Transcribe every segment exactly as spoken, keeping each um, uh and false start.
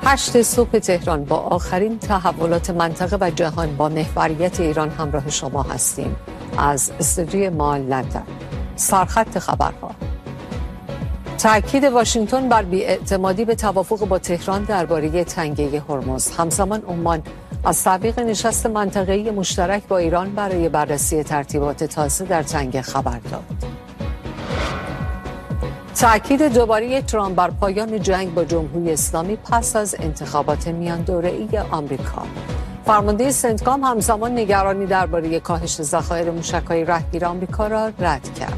هشت صبح تهران با آخرین تحولات منطقه و جهان با محوریت ایران همراه شما هستیم. از استودیوی ما لندن. سرخط خبرها: تأکید واشنگتن بر بی‌اعتمادی به توافق با تهران درباره تنگه هرمز. همزمان عمان از تعویق نشست منطقه‌ای مشترک با ایران برای بررسی ترتیبات تازه در تنگه خبر داد. تأکید دوباره ترامپ بر پایان جنگ با جمهوری اسلامی پس از انتخابات میان دوره‌ای آمریکا. فرمانده سنتکام همزمان نگرانی درباره کاهش ذخایر موشک‌های رهگیر آمریکا را رد کرد.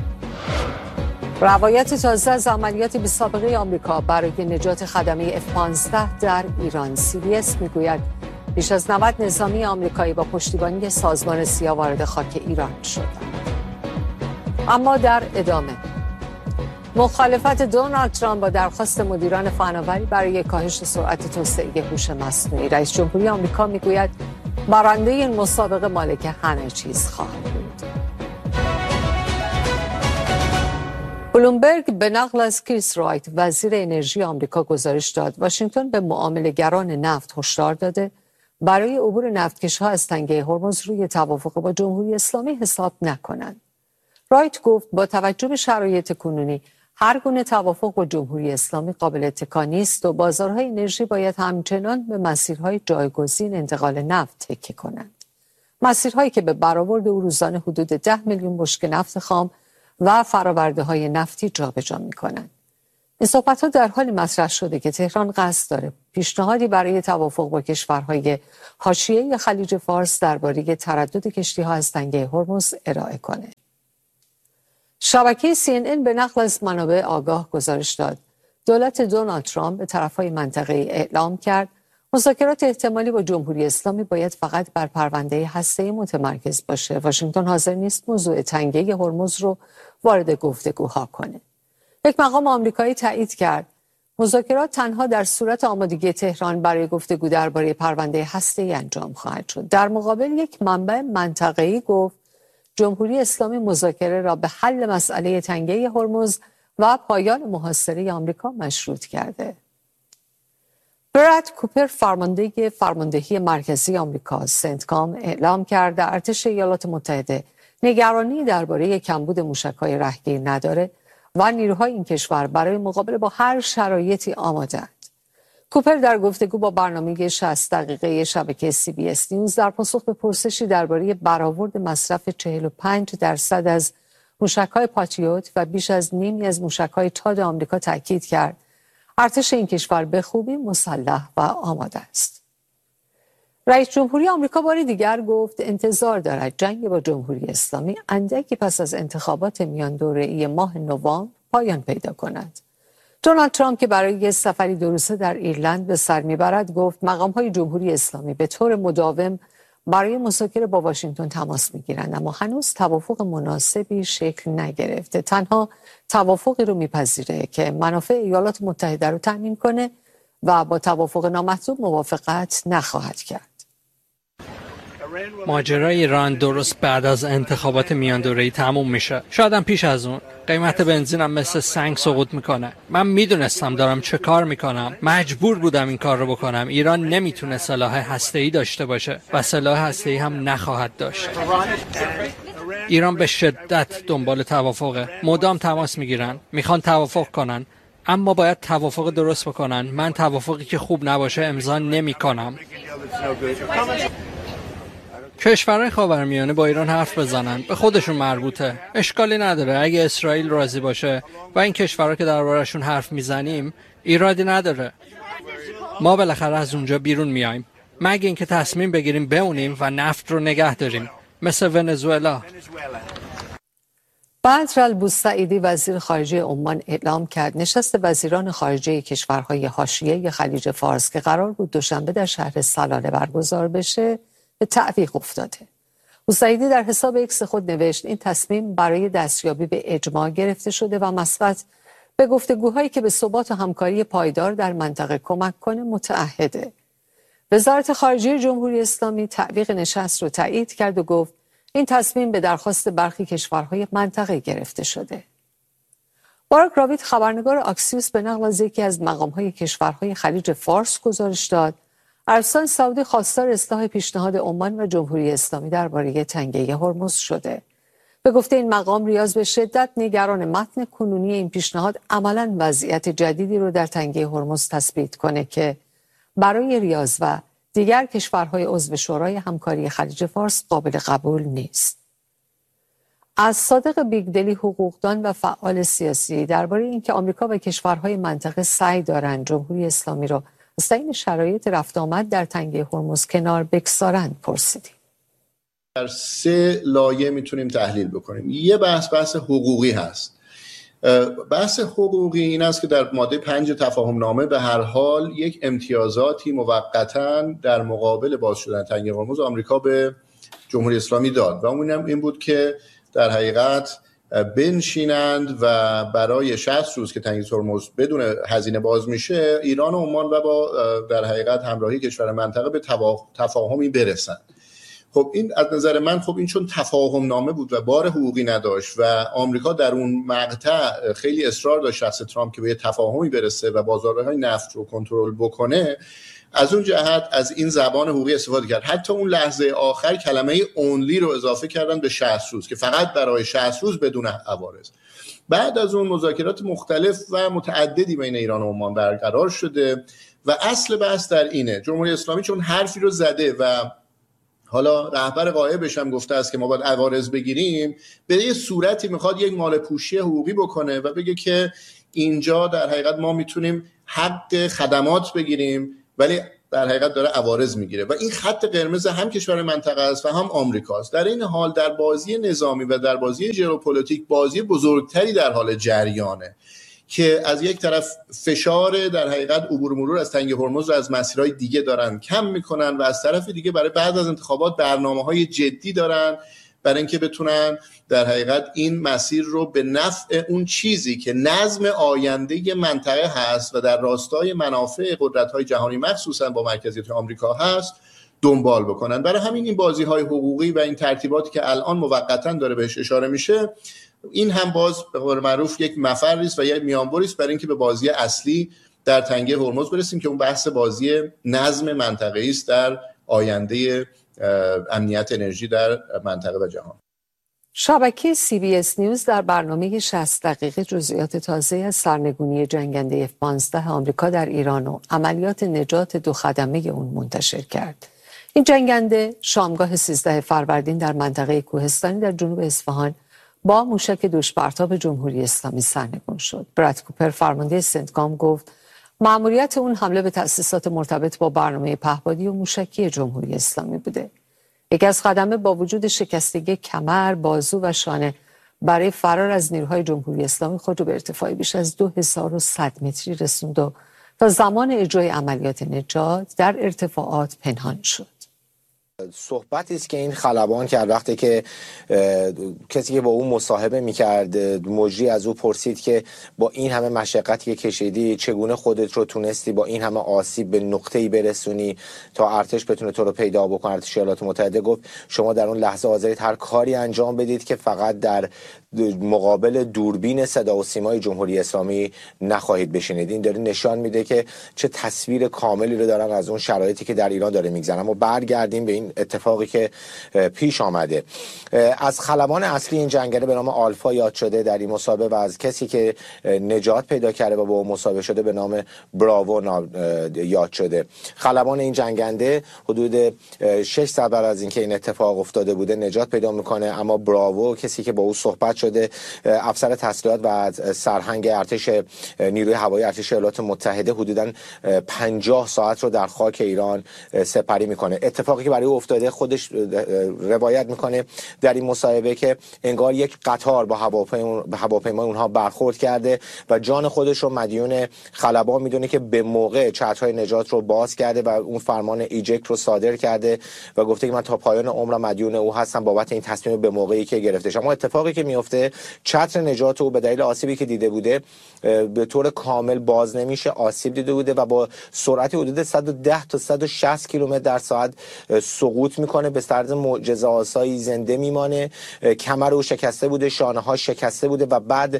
روایت تازه از عملیاتی به سابقه آمریکا برای نجات خدمه اف پانزده در ایران. سی بی اس میگوید بیش از نود نظامی آمریکایی با پشتیبانی سازمان سیا وارد خاک ایران شدند. اما در ادامه، مخالفت دونالد ترامپ با درخواست مدیران فناوری برای کاهش سرعت توسعه هوش مصنوعی. رئیس جمهوری آمریکا میگوید برنده این مسابقه مالک همه چیز خواهد بود. بلومبرگ به نقل از کریس رایت وزیر انرژی آمریکا گزارش داد واشنگتن به معامله‌گران نفت هشدار داده برای عبور نفتکش‌ها از تنگه هرمز روی توافق با جمهوری اسلامی حساب نکنند. رایت گفت با توجه به شرایط کنونی هر گونه توافق با جمهوری اسلامی قابل اتکا نیست و بازارهای انرژی باید همچنان به مسیرهای جایگزین انتقال نفت تکیه کنند. مسیرهایی که به برآورد او روزانه حدود ده میلیون بشکه نفت خام و فرآورده‌های نفتی جابجا می‌کنند. این صحبت‌ها در حالی مطرح شده که تهران قصد داره پیشنهادی برای توافق با کشورهای حاشیه خلیج فارس درباره تردد کشتی‌ها از تنگه هرمز ارائه کنه. شبکه سی ان ان به نقل از منابع آگاه گزارش داد دولت دونالد ترامپ به طرفهای منطقه‌ای اعلام کرد مذاکرات احتمالی با جمهوری اسلامی باید فقط بر پرونده هسته‌ای متمرکز باشه. واشنگتن حاضر نیست موضوع تنگه هرمز رو وارد گفتگوها کنه. یک مقام آمریکایی تایید کرد مذاکرات تنها در صورت آمادگی تهران برای گفتگو درباره پرونده هسته‌ای انجام خواهد شد. در مقابل یک منبع منطقه‌ای گفت جمهوری اسلامی مذاکره را به حل مسئله تنگه هرمز و پایان محاصره آمریکا مشروط کرده. براد کوپر فرمانده فرماندهی مرکزی آمریکا سنتکام اعلام کرد ارتش ایالات متحده نگرانی درباره کمبود موشک‌های رهگیر نداره و نیروهای این کشور برای مقابله با هر شرایطی آماده‌اند. کوپر در گفتگو با برنامه شصت دقیقه شبکه سی بی اس نیوز در پاسخ به پرسشی درباره برآورد مصرف چهل و پنج درصد از موشک‌های پاتریوت و بیش از نیمی از موشک‌های تاد آمریکا تاکید کرد ارتش این کشور به خوبی مسلح و آماده است. رئیس جمهوری آمریکا بار دیگر گفت انتظار دارد جنگ با جمهوری اسلامی اندکی پس از انتخابات میان دوره‌ای ماه نوامبر پایان پیدا کند. دونالد ترامپ که برای سفری دو روزه در ایرلند به سر میبرد گفت مقام‌های جمهوری اسلامی به طور مداوم برای مذاکره با واشنگتن تماس میگیرند اما هنوز توافق مناسبی شکل نگرفته. تنها توافقی رو میپذیره که منافع ایالات متحده رو تامین کنه و با توافق نامطلوب موافقت نخواهد کرد. ماجرای ایران درست بعد از انتخابات میان دوره‌ای تموم میشه. شاید هم پیش از اون. قیمت بنزینم مثل سنگ سقوط میکنه. من میدونستم دارم چه کار میکنم. مجبور بودم این کار رو بکنم. ایران نمیتونه سلاح هسته‌ای داشته باشه و سلاح هسته‌ای هم نخواهد داشت. ایران به شدت دنبال توافقه. مدام تماس میگیرن. میخوان توافق کنن. اما باید توافق درست بکنن. من توافقی که خوب نباشه امضا نمیکنم. کشورهای خاورمیانه با ایران حرف بزنن، به خودشون مربوطه. اشکالی نداره اگه اسرائیل راضی باشه و این کشورها که دربارشون حرف میزنیم ایرادی نداره. ما بالاخره از اونجا بیرون میایم مگه اینکه تصمیم بگیریم بمونیم و نفت رو نگه داریم مثل ونزوئلا. بدر البوسعیدی وزیر خارجه عمان اعلام کرد نشست وزیران خارجه کشورهای حاشیه خلیج فارس که قرار بود دوشنبه در شهر سلاله برگزار بشه به تعویق افتاده. بوسعیدی در حساب ایکس خود نوشت این تصمیم برای دستیابی به اجماع گرفته شده و مثبت به گفتگوهایی که به ثبات و همکاری پایدار در منطقه کمک کنه متعهده. وزارت خارجه جمهوری اسلامی تعویق نشست رو تایید کرد و گفت این تصمیم به درخواست برخی کشورهای منطقه گرفته شده. باراک راوید خبرنگار آکسیوس به نقل از یکی از مقام‌های کشورهای خلیج فارس گزارش داد عربستان سعودی خواستار اصلاح پیشنهاد عمان و جمهوری اسلامی درباره تنگه هرمز شده. به گفته این مقام ریاض به شدت نگران متن کنونی این پیشنهاد عملاً وضعیت جدیدی رو در تنگه هرمز تثبیت کنه که برای ریاض و دیگر کشورهای عضو شورای همکاری خلیج فارس قابل قبول نیست. از صادق بیگدلی حقوقدان و فعال سیاسی درباره اینکه آمریکا و کشورهای منطقه سعی دارند جمهوری اسلامی را از تعیین شرایط رفت آمد در تنگه هرمز کنار بگذارند پرسیدیم. در سه لایه میتونیم تحلیل بکنیم. یه بحث بحث حقوقی هست. بحث حقوقی این است که در ماده پنج تفاهم نامه به هر حال یک امتیازاتی موقتاً در مقابل باز شدن تنگه هرمز آمریکا به جمهوری اسلامی داد و اونم این بود که در حقیقت بنشینند و برای شصت روز که تنگه هرمز بدون هزینه باز میشه ایران و عمان و با در حقیقت همراهی کشور منطقه به تفاهمی برسند. خب این از نظر من خب این چون تفاهم نامه بود و بار حقوقی نداشت و آمریکا در اون مقطع خیلی اصرار داشت شخص ترامپ که به تفاهمی برسه و بازارهای نفت رو کنترل بکنه، از اون جهت از این زبان حقوقی استفاده کرد. حتی اون لحظه آخر کلمه اونلی رو اضافه کردن به شصت روز که فقط برای شصت روز بدون عوارض. بعد از اون مذاکرات مختلف و متعددی بین ایران و عمان برقرار شده و اصل بحث در اینه جمهوری اسلامی چون حرفی رو زده و حالا رهبر غایبش هم گفته است که ما باید عوارض بگیریم، به یه صورتی میخواد یک مال پوشی حقوقی بکنه و بگه که اینجا در حقیقت ما میتونیم حق خدمات بگیریم ولی در حقیقت داره عوارض میگیره و این خط قرمز هم کشور منطقه است و هم آمریکاست. در این حال در بازی نظامی و در بازی ژئوپلیتیک بازی بزرگتری در حال جریانه که از یک طرف فشار در حقیقت عبور مرور از تنگه هرمز رو از مسیرهای دیگه دارن کم میکنن و از طرف دیگه برای بعد از انتخابات برنامه‌های جدی دارن برای اینکه بتونن در حقیقت این مسیر رو به نفع اون چیزی که نظم آینده منطقه هست و در راستای منافع قدرت‌های جهانی مخصوصا با مرکزیت آمریکا هست دنبال بکنن. برای همین این بازی‌های حقوقی و این ترتیباتی که الان موقتاً داره بهش اشاره میشه این هم باز به قول معروف یک مفری است و یک میانبری است برای اینکه به بازی اصلی در تنگه هرمز برسیم که اون بحث بازی نظم منطقه‌ای است در آینده امنیت انرژی در منطقه و جهان. شبکه سی بی اس نیوز در برنامه شصت دقیقه جزئیات تازه از سرنگونی جنگنده اف پانزده آمریکا در ایران و عملیات نجات دو خدمه اون منتشر کرد. این جنگنده شامگاه سیزده فروردین در منطقه کوهستانی در جنوب اصفهان با موشک دوش‌پرتاب جمهوری اسلامی سرنگون شد. براد کوپر فرمانده سنتکام گفت مأموریت اون حمله به تأسیسات مرتبط با برنامه پهپادی و موشکی جمهوری اسلامی بوده. یکی از خدمه با وجود شکستگی کمر، بازو و شانه برای فرار از نیروهای جمهوری اسلامی خود رو به ارتفاع بیش از دو هزار و صد متری رسوند و تا زمان اجرای عملیات نجات در ارتفاعات پنهان شد. صحبتی است که این خلبان کرد وقتی که کسی که با او مصاحبه میکرد مجری از او پرسید که با این همه مشقتی که کشیدی چگونه خودت رو تونستی با این همه آسیب به نقطه‌ای برسونی تا ارتش بتونه تو رو پیدا بکنه، ارتش ایالات متحده. گفت شما در اون لحظه حاضرید هر کاری انجام بدید که فقط در مقابل دوربین صدا و سیمای جمهوری اسلامی نخواهید بشینید. این داره نشان میده که چه تصویر کاملی رو دارن از اون شرایطی که در ایران داره میگذرن. اما برگردیم به این اتفاقی که پیش آمده. از خلبان اصلی این جنگنده به نام آلفا یاد شده در این مسابقه و از کسی که نجات پیدا کرده و با او مسابقه شده به نام براوو یاد شده. خلبان این جنگنده حدود شش ساعت بعد از اینکه این اتفاق افتاده بوده نجات پیدا میکنه، اما براوو کسی که با او صحبت شده افسر تسلیحات و سرهنگ ارتش نیروی هوایی ارتش ایالات متحده حدوداً پنجاه ساعت رو در خاک ایران سپری میکنه. اتفاقی که برای او افتاده خودش روایت میکنه در این مصاحبه که انگار یک قطار با هواپیما اونها برخورد کرده و جان خودش رو مدیون خلبان میدونه که به موقع چترهای نجات رو باز کرده و اون فرمان ایجکت رو صادر کرده و گفته که من تا پایان عمرم مدیون او هستم بابت این تصمیم به موقعی که گرفتش. اما اتفاقی که میفته نشسته. چتر نجات او به دلیل آسیبی که دیده بوده به طور کامل باز نمیشه، آسیب دیده بوده و با سرعت حدود صد و ده تا صد و شصت کیلومتر در ساعت سقوط میکنه. به طرز معجزه آسایی زنده میمانه. کمر او شکسته بوده، شانه ها شکسته بوده و بعد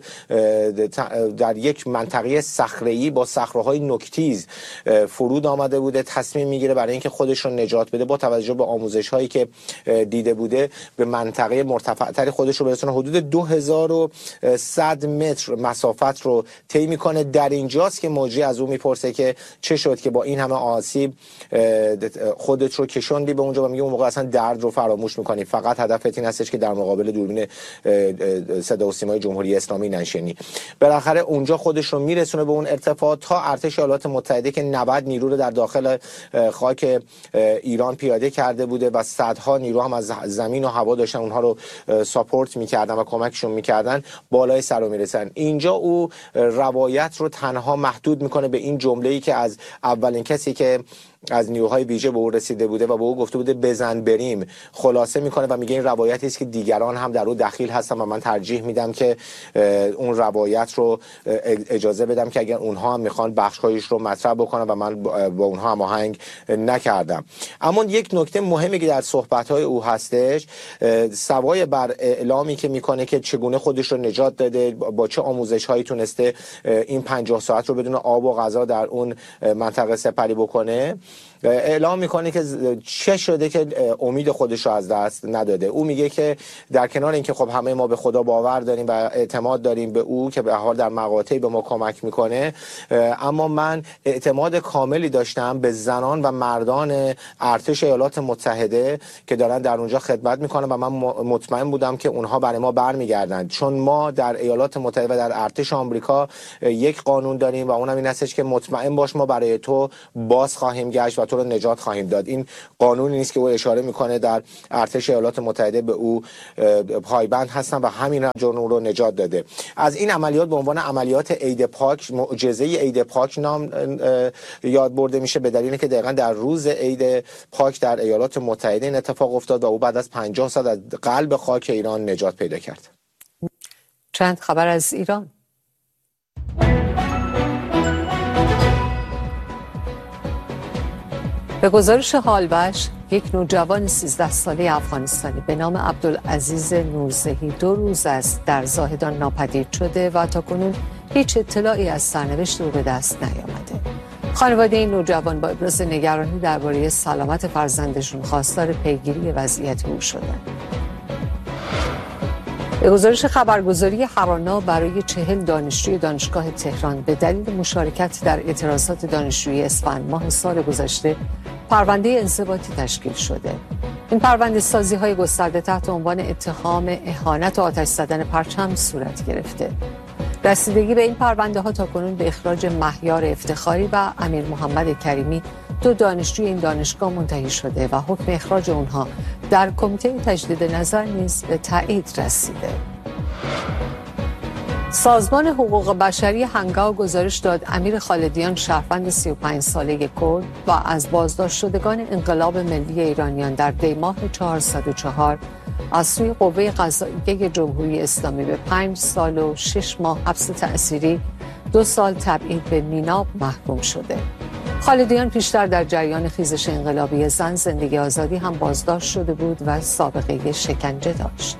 در یک منطقه صخره‌ای با صخره‌های نوک‌تیز فرود آمده بوده. تصمیم میگیره برای اینکه خودش رو نجات بده با توجه به آموزش هایی که دیده بوده به منطقه مرتفع تری خودش رو برسونه. حدود دو هزار و صد متر مسافت رو طی میکنه. در اینجاست که مجری از او میپرسه که چه شد که با این همه آسیب خودت رو کشوندی به اونجا و میگه اون موقع اصلا درد رو فراموش میکنی، فقط هدفت این هستش که در مقابل دوربین صدا و سیمای جمهوری اسلامی نشینی. بالاخره اونجا خودش رو میرسونه به اون ارتفاع تا ارتش ایالات متحده که نود نیرو رو در داخل خاک ایران پیاده کرده بوده و صدها نیرو هم از زمین و هوا داشتن اونها رو ساپورت میکردن و کمکشون میکردن، بالای سر رو میرسن. اینجا او روایت رو تنها محدود میکنه به این جمله‌ای که از اولین کسی که از نیروهای ویژه به او رسیده بوده و به او گفته بوده بزن بریم خلاصه میکنه و میگه این روایتی است که دیگران هم در او دخیل هستن و من ترجیح میدم که اون روایت رو اجازه بدم که اگر اونها هم میخوان بخشایش رو مطرح بکنن و من با اونها هماهنگ نکردم. اما یک نکته مهمی که در صحبت‌های او هستش، سوای بر اعلامی که میکنه که چگونه خودش رو نجات داده، با چه آموزش‌هایی تونسته این پنجاه ساعت رو بدون آب و غذا در اون منطقه سپری بکنه، اعلام میکنه که چه شده که امید خودش رو از دست نداده. او میگه که در کنار اینکه خب همه ما به خدا باور داریم و اعتماد داریم به او که به حال در مقاطعی به ما کمک میکنه، اما من اعتماد کاملی داشتم به زنان و مردان ارتش ایالات متحده که دارن در اونجا خدمت میکنن و من مطمئن بودم که اونها برای ما برمیگردن، چون ما در ایالات متحده و در ارتش آمریکا یک قانون داریم و اونم این هستش که مطمئن باش ما برای تو باز خواهیم گشت و تو رو نجات خواهیم داد. این قانونی نیست که او اشاره میکنه در ارتش ایالات متحده به او پایبند هستن و همین جرم رو نجات داده. از این عملیات به عنوان عملیات عید پاک، معجزه عید پاک نام یاد برده میشه به دلیلی که دقیقاً در روز عید پاک در ایالات متحده این اتفاق افتاد و او بعد از پنجاه سال از قلب خاک ایران نجات پیدا کرد. چند خبر از ایران. به گزارش حالبش، یک نوجوان سیزده ساله افغانستانی به نام عبدالعزیز نورزهی دو روز است در زاهدان ناپدید شده و تاکنون هیچ اطلاعی از سرنوشت او به دست نیامده. خانواده این نوجوان با ابراز نگرانی درباره سلامت فرزندشون خواستار پیگیری وضعیت او شدند. به گزارش خبرگزاری هرانا، برای چهل دانشجوی دانشگاه تهران به دلیل مشارکت در اعتراضات دانشجویی اسفند ماه سال گذشته پرونده انضباطی تشکیل شده. این پرونده سازی های گسترده تحت عنوان اتهام اهانت و آتش زدن پرچم صورت گرفته. رسیدگی به این پرونده ها تاکنون به اخراج مهیار افتخاری و امیر محمد کریمی، دو دانشجوی این دانشگاه، منتهی شده و حکم اخراج اونها در کمیته تجدید نظر نیز به تایید رسیده. سازمان حقوق بشری هنگاو گزارش داد امیر خالدیان، شهروند سی و پنج ساله کرد و از بازداشت شدگان انقلاب ملی ایرانیان در دی‌ماه چهارصد و چهار از سوی قوه قضاییه جمهوری اسلامی به پنج سال و شش ماه حبس تأثیری، دو سال تبعید به میناب محکوم شده. خالدیان پیشتر در جریان خیزش انقلابی زن زندگی آزادی هم بازداشت شده بود و سابقه شکنجه داشت.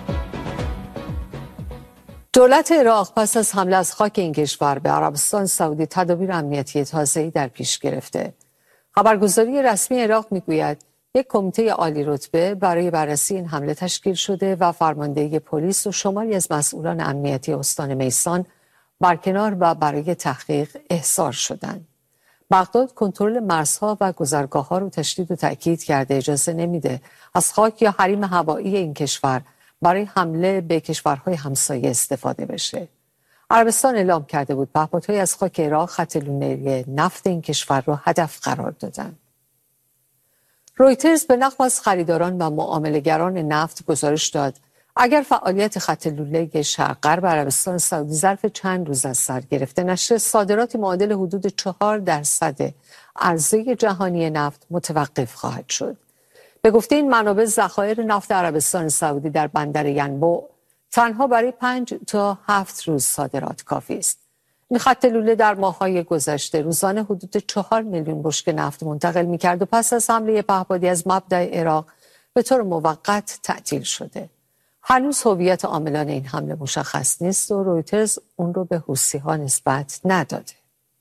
دولت عراق پس از حمله از خاک این کشور به عربستان سعودی تدابیر امنیتی تازه‌ای در پیش گرفته. خبرگزاری رسمی عراق میگوید یک کمیته عالی رتبه برای بررسی این حمله تشکیل شده و فرماندهی پلیس و شماری از مسئولان امنیتی استان میسان برکنار و برای تحقیق احضار شدند. بغداد کنترل مرزها و گذرگاه‌ها رو تشدید و تأکید کرده اجازه نمیده از خاک یا حریم هوایی این کشور برای حمله به کشورهای همسایه استفاده بشه. عربستان اعلام کرده بود پهپادهای از خاک عراق خط لونه‌ای نفت این کشور را هدف قرار دادند. رویترز به نقل از خریداران و معامله‌گران نفت گزارش داد اگر فعالیت خط لوله‌ای شرق غرب عربستان سعودی ظرف چند روز از سر گرفته نشه، صادرات معادل حدود چهار درصد عرضه جهانی نفت متوقف خواهد شد. به گفته این منابع، ذخایر نفت عربستان سعودی در بندر ینبوع تنها برای پنج تا هفت روز صادرات کافی است. این خط لوله در ماه‌های گذشته روزانه حدود چهار میلیون بشکه نفت منتقل می‌کرد و پس از حمله پهپادی از مبدأ عراق به طور موقت تعطیل شده. هنوز هویت عاملان این حمله مشخص نیست و رویترز اون رو به حوثی‌ها نسبت نداده.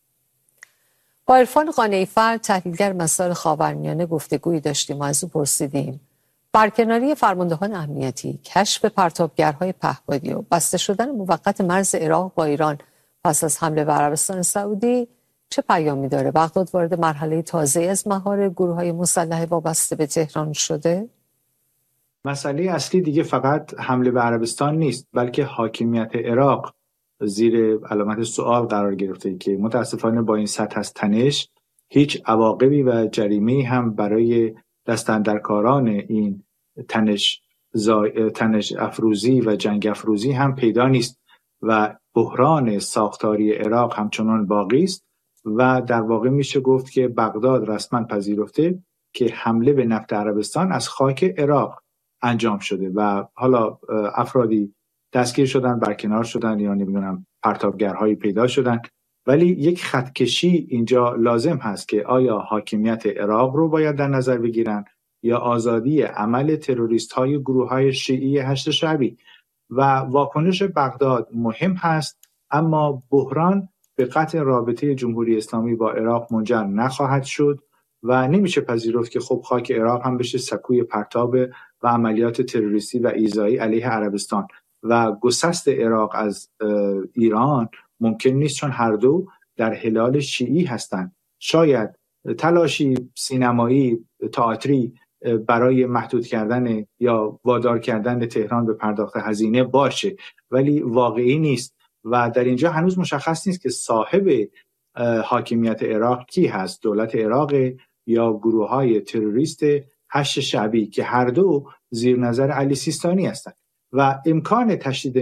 با عرفان قانعی فرد تحلیلگر مسائل خاورمیانه گفتگویی داشتیم و از او پرسیدیم برکناری فرماندهان امنیتی، کشف پرتابگرهای پهپادی و بسته شدن موقت مرز عراق با ایران پس از حمله به عربستان سعودی چه پیامی داره؟ بغداد وارد مرحله تازه از مهار گروه‌های مسلح وابسته به تهران شده؟ مسئله اصلی دیگه فقط حمله به عربستان نیست، بلکه حاکمیت عراق زیر علامت سوال قرار گرفته که متاسفانه با این سطح از تنش هیچ عواقبی و جریمه‌ای هم برای دستاندرکاران این تنش زا... تنش افروزی و جنگ افروزی هم پیدا نیست و بحران ساختاری عراق همچنان باقی است و در واقع میشه گفت که بغداد رسما پذیرفته که حمله به نفت عربستان از خاک عراق انجام شده و حالا افرادی دستگیر شدن، برکنار شدن یا نمیدونم پرتابگرهایی پیدا شدن، ولی یک خطکشی اینجا لازم هست که آیا حاکمیت عراق رو باید در نظر بگیرن یا آزادی عمل تروریست های گروه های شیعی هشت شعبی. و واکنش بغداد مهم هست، اما بحران به قطع رابطه جمهوری اسلامی با عراق منجر نخواهد شد و نمیشه پذیرفت که خب خاک عراق هم بشه سکوی پرتاب و عملیات تروریستی و ایذایی علیه عربستان و گسست عراق از ایران ممکن نیست، چون هر دو در هلال شیعی هستند. شاید تلاشی سینمایی، تئاتری برای محدود کردن یا وادار کردن تهران به پرداخت هزینه باشه، ولی واقعی نیست و در اینجا هنوز مشخص نیست که صاحب حاکمیت عراق کی هست، دولت عراق یا گروه‌های تروریست هشت شعبی که هر دو زیر نظر علی سیستانی هستند و امکان تشدید